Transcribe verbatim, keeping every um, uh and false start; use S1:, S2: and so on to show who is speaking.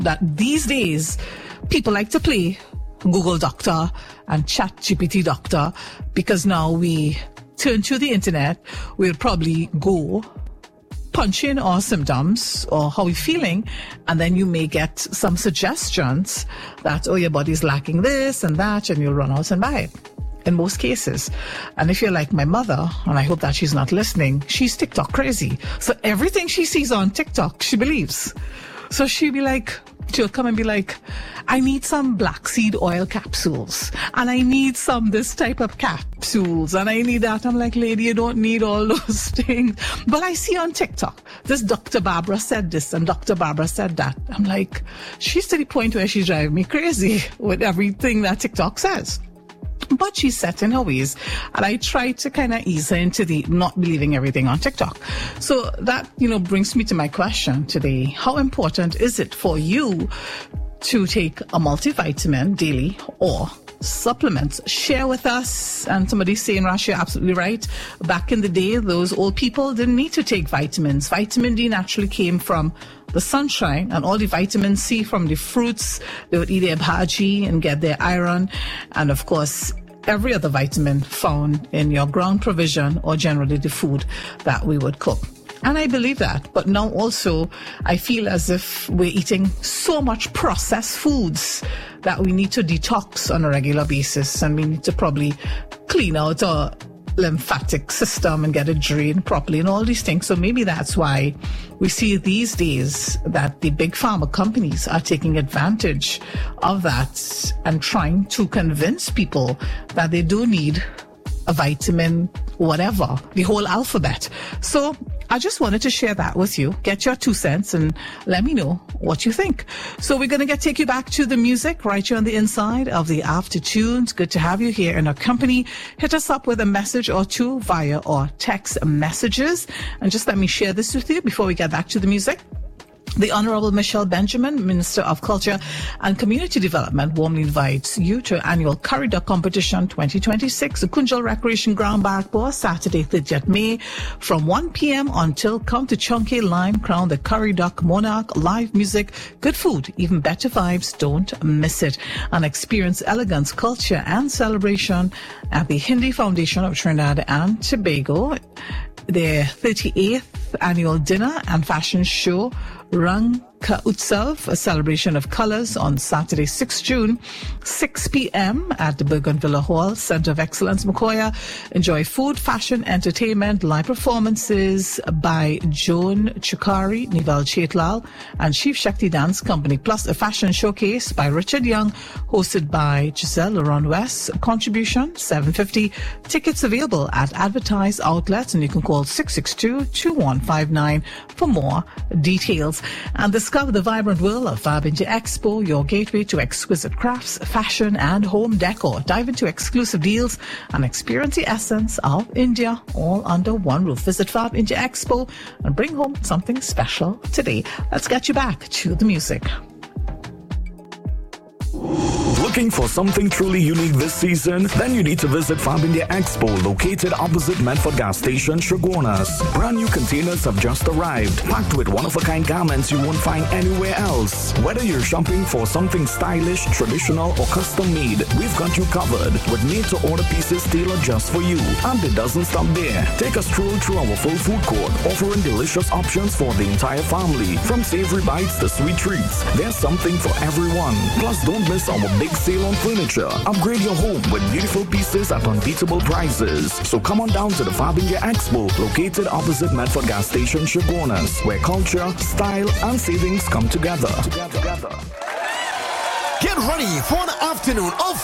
S1: that these days people like to play Google Doctor and Chat G P T Doctor, because now we turn to the internet, we'll probably go punch in our symptoms or how we're feeling, and then you may get some suggestions that, oh, your body's lacking this and that, and you'll run out and buy it in most cases. And if you're like my mother, and I hope that she's not listening, she's TikTok crazy. So everything she sees on TikTok, she believes. So she'll be like, she'll come and be like, I need some black seed oil capsules, and I need some this type of capsules, and I need that. I'm like, lady, you don't need all those things. But I see on TikTok, this Doctor Barbara said this and Doctor Barbara said that. I'm like, she's to the point where she's driving me crazy with everything that TikTok says. But she's set in her ways, and I try to kind of ease her into the not believing everything on TikTok. So that, you know, brings me to my question today. How important is it for you to take a multivitamin daily or supplements? Share with us. And somebody's saying, Rash, you're absolutely right. Back in the day, those old people didn't need to take vitamins. Vitamin D naturally came from the sunshine, and all the vitamin C from the fruits. They would eat their bhaji and get their iron, and of course every other vitamin found in your ground provision or generally the food that we would cook. And I believe that. But now also I feel as if we're eating so much processed foods that we need to detox on a regular basis, and we need to probably clean out our lymphatic system and get it drained properly and all these things. So maybe that's why we see these days that the big pharma companies are taking advantage of that and trying to convince people that they do need a vitamin, whatever, the whole alphabet. So I just wanted to share that with you. Get your two cents and let me know what you think. So we're going to get take you back to the music right here on the inside of the After Tunes. Good to have you here in our company. Hit us up with a message or two via our text messages. And just let me share this with you before we get back to the music. The Honorable Michelle Benjamin, Minister of Culture and Community Development, warmly invites you to annual Curry Duck Competition twenty twenty-six, the Kunjal Recreation Ground, Barrackpore, Saturday, thirtieth of May, from one p.m. until come to Chunky Lime Crown, the Curry Duck Monarch, live music, good food, even better vibes. Don't miss it. And experience elegance, culture and celebration at the Hindi Foundation of Trinidad and Tobago. Their thirty-eighth annual dinner and fashion show, Rang Ka Utsav, a celebration of colors, on Saturday, sixth of June, six p.m. at the Bougainvillea Hall, Center of Excellence, Mokoya. Enjoy food, fashion, entertainment, live performances by Joan Chukari, Nival Chetlal, and Chief Shakti Dance Company, plus a fashion showcase by Richard Young, hosted by Giselle Laurent West. Contribution, seven fifty. Tickets available at advertised outlets, and you can call six six two, two one five nine for more details. And discover the vibrant world of Fab India Expo, your gateway to exquisite crafts, fashion and home decor. Dive into exclusive deals and experience the essence of India all under one roof. Visit Fab India Expo and bring home something special today. Let's get you back to the music.
S2: Looking for something truly unique this season? Then you need to visit Fab India Expo, located opposite Medford Gas Station, Chaguanas. Brand new containers have just arrived, packed with one-of-a-kind garments you won't find anywhere else. Whether you're shopping for something stylish, traditional, or custom-made, we've got you covered with made-to-order pieces tailored just for you. And it doesn't stop there. Take a stroll through our full food court, offering delicious options for the entire family. From savory bites to sweet treats, there's something for everyone. Plus, don't miss our big sale on furniture. Upgrade your home with beautiful pieces at unbeatable prices. So come on down to the Fab India Expo, located opposite Medford Gas Station, Chaguanas, where culture, style, and savings come together.
S3: Get ready for an afternoon of